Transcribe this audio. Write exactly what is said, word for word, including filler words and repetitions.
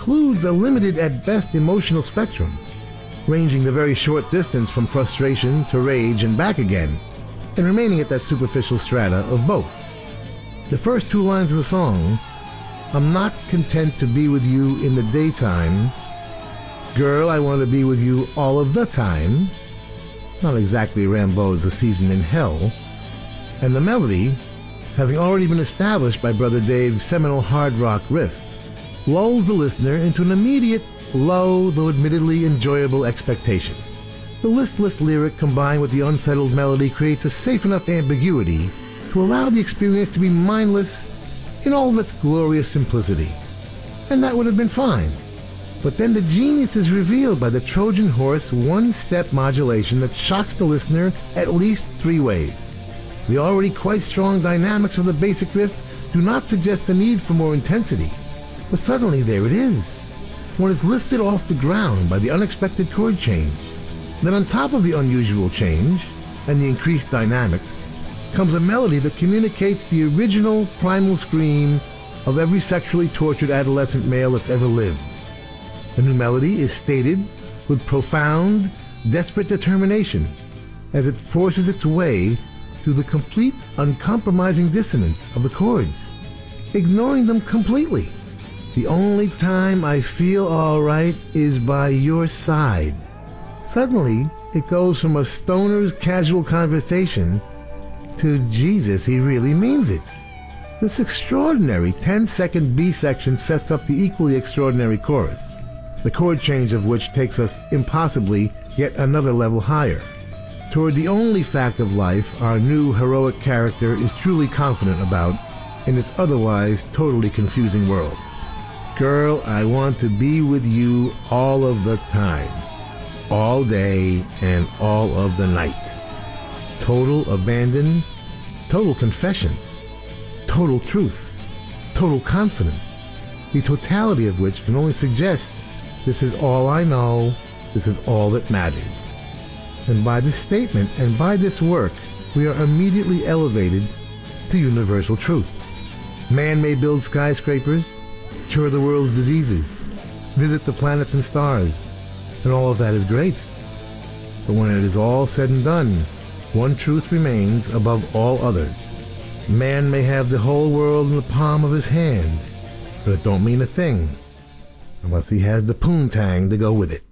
includes a limited at best emotional spectrum, ranging the very short distance from frustration to rage and back again, and remaining at that superficial strata of both. The first two lines of the song, "I'm not content to be with you in the daytime. Girl, I want to be with you all of the time." Not exactly Rimbaud's A Season in Hell. And the melody, having already been established by Brother Dave's seminal hard rock riff, lulls the listener into an immediate, low, though admittedly enjoyable expectation. The listless lyric combined with the unsettled melody creates a safe enough ambiguity to allow the experience to be mindless in all of its glorious simplicity. And that would have been fine. But then the genius is revealed by the Trojan horse one-step modulation that shocks the listener at least three ways. The already quite strong dynamics of the basic riff do not suggest the need for more intensity, but suddenly there it is. One is lifted off the ground by the unexpected chord change. Then on top of the unusual change and the increased dynamics comes a melody that communicates the original primal scream of every sexually tortured adolescent male that's ever lived. The new melody is stated with profound, desperate determination as it forces its way through the complete, uncompromising dissonance of the chords, ignoring them completely. The only time I feel all right is by your side. Suddenly, it goes from a stoner's casual conversation to Jesus, he really means it. This extraordinary ten-second B section sets up the equally extraordinary chorus, the chord change of which takes us impossibly yet another level higher, toward the only fact of life our new heroic character is truly confident about in this otherwise totally confusing world. Girl, I want to be with you all of the time, all day and all of the night. Total abandon, total confession, total truth, total confidence, the totality of which can only suggest this is all I know, this is all that matters. And by this statement and by this work, we are immediately elevated to universal truth. Man may build skyscrapers, cure the world's diseases, visit the planets and stars, and all of that is great. But when it is all said and done, one truth remains above all others. Man may have the whole world in the palm of his hand, but it don't mean a thing unless he has the poontang to go with it.